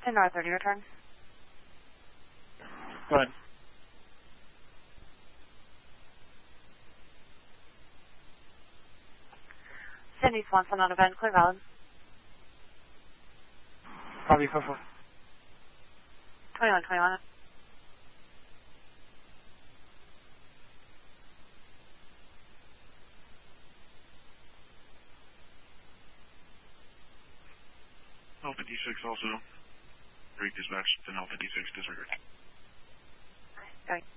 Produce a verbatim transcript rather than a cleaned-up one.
to North thirty, return. Go ahead. Cindy Swanson on event, clear valid. Copy, four four. twenty-one twenty-one. Alpha D six also. Break dispatch to Alpha D six disregard. Going.